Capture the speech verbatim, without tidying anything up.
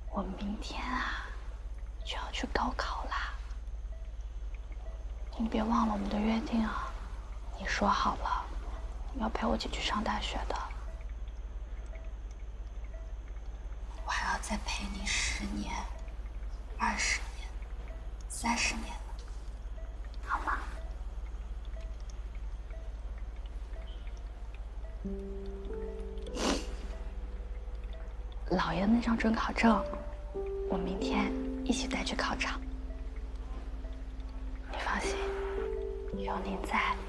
我明天啊就要去高考啦，你别忘了我们的约定啊！你说好了，要陪我一起去上大学的。我还要再陪你十年、二十年、三十年，好吗？姥爷的那张准考证，我明天一起带去考场。你放心，有您在。